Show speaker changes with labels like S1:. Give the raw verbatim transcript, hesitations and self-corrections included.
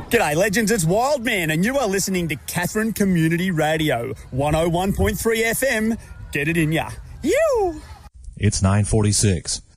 S1: G'day, legends. It's Wildman, and you are listening to Katherine Community Radio, one oh one point three F M. Get it in ya. You.
S2: It's nine forty-six.